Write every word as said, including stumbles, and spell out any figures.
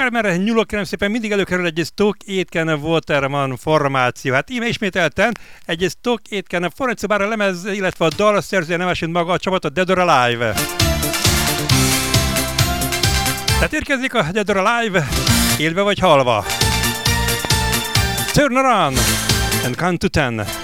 akármerre nyúlok, kérem szépen, mindig előkerül egy Stock Aitken Waterman formáció. Hát íme ismételten egy Stock Aitken formáció, bár a lemez, illetve a dal szerzője nem esint maga a csapat, a Dead or Alive. Tehát érkezik a Dead or Alive, élve vagy halva. Turn around and count to ten.